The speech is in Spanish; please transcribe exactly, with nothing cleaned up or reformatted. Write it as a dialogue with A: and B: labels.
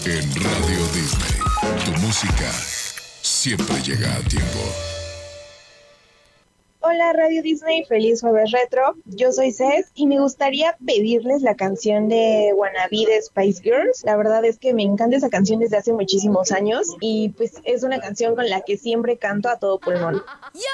A: En Radio Disney, tu música siempre llega a tiempo.
B: Hola Radio Disney, feliz jueves retro. Yo soy Cés y me gustaría pedirles la canción de Wannabe de Spice Girls. La verdad es que me encanta esa canción desde hace muchísimos años y pues es una canción con la que siempre canto a todo pulmón.